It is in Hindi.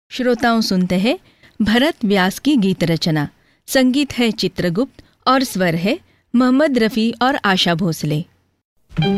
श्रोताओं सुनते हैं भरत व्यास की गीत रचना। संगीत है चित्रगुप्त और स्वर है मोहम्मद रफ़ी और आशा भोसले।